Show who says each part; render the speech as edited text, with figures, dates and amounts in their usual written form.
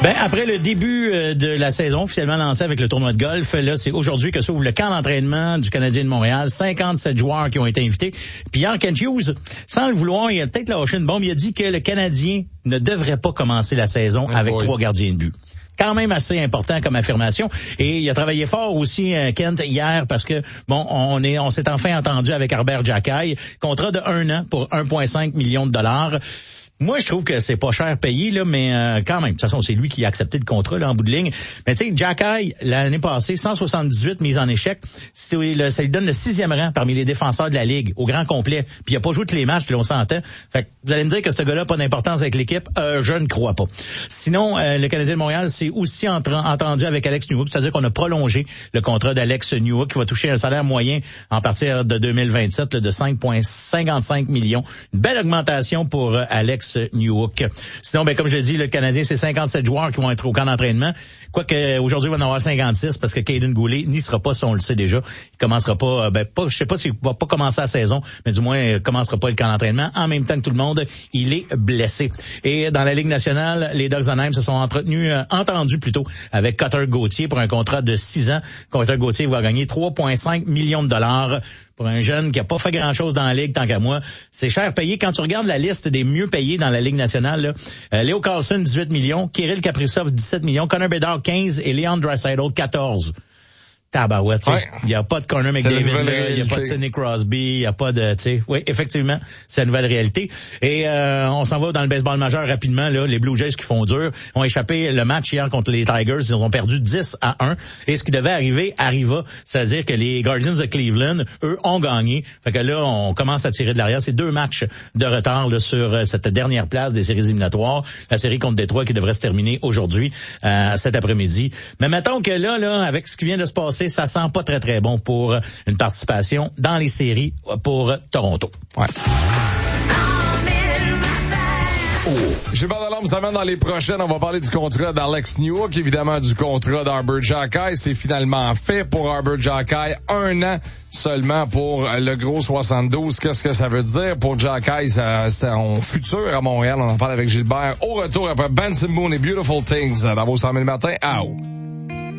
Speaker 1: Ben, après le début de la saison officiellement lancée avec le tournoi de golf, là, c'est aujourd'hui que s'ouvre le camp d'entraînement du Canadien de Montréal. 57 joueurs qui ont été invités. Puis Kent Hughes, sans le vouloir, il a peut-être lâché une bombe. Il a dit que le Canadien ne devrait pas commencer la saison avec 3 gardiens de but. Quand même assez important comme affirmation. Et il a travaillé fort aussi, Kent, hier, parce que, bon, on s'est enfin entendu avec Arber Xhekaj. Contrat de 1 an pour 1,5 million de dollars. Moi, je trouve que c'est pas cher payé, là, mais quand même. De toute façon, c'est lui qui a accepté le contrat, là, en bout de ligne. Mais tu sais, Xhekaj, l'année passée, 178 mises en échec. Ça lui donne le 6e rang parmi les défenseurs de la Ligue, au grand complet. Puis il a pas joué tous les matchs, puis on s'entend. Fait que vous allez me dire que ce gars-là n'a pas d'importance avec l'équipe. Je ne crois pas. Sinon, le Canadien de Montréal s'est aussi entendu avec Alex Newhook, c'est-à-dire qu'on a prolongé le contrat d'Alex Newhook, qui va toucher un salaire moyen en partir de 2027 là, de 5,55 millions. Une belle augmentation pour Alex Newhook. Sinon, ben comme je l'ai dit, le Canadien, c'est 57 joueurs qui vont être au camp d'entraînement. Quoique aujourd'hui, il va en avoir 56 parce que Caden Goulet n'y sera pas, si on le sait déjà. Il commencera pas, je sais pas s'il va pas commencer la saison, mais du moins, il commencera pas le camp d'entraînement. En même temps que tout le monde, il est blessé. Et dans la Ligue nationale, les Ducks d'Anaheim se sont entendus plutôt avec Cutter Gauthier pour un contrat de 6 ans. Cutter Gauthier va gagner 3,5 millions de dollars. Pour un jeune qui a pas fait grand-chose dans la Ligue, tant qu'à moi, c'est cher payé. Quand tu regardes la liste des mieux payés dans la Ligue nationale, là, Leo Carlson, 18 millions, Kirill Kaprizov, 17 millions, Connor Bedard, 15 et Leon Draisaitl, 14. Tabarouette, ouais. Il n'y a pas de Connor McDavid, il n'y a pas de Sidney Crosby, il n'y a pas de, tu sais, oui, effectivement, c'est la nouvelle réalité. Et on s'en va dans le baseball majeur rapidement, là, les Blue Jays qui font dur ont échappé le match hier contre les Tigers, ils ont perdu 10-1, et ce qui devait arriver, arriva, c'est-à-dire que les Guardians de Cleveland, eux, ont gagné. Fait que là, on commence à tirer de l'arrière. C'est 2 matchs de retard là, sur cette dernière place des séries éliminatoires, la série contre Détroit qui devrait se terminer aujourd'hui, cet après-midi. Mais mettons que là, avec ce qui vient de se passer, ça sent pas très très bon pour une participation dans les séries pour Toronto. Ouais.
Speaker 2: J'ai pas d'alarme, ça mène dans les prochaines. On va parler du contrat d'Alex Newhook, évidemment du contrat d'Arber Xhekaj. C'est finalement fait pour Arber Xhekaj. 1 an seulement pour le gros 72. Qu'est-ce que ça veut dire pour Xhekaj, son futur à Montréal? On en parle avec Gilbert. Au retour après Benson Boone et Beautiful Things dans vos 100 000 matins. Out.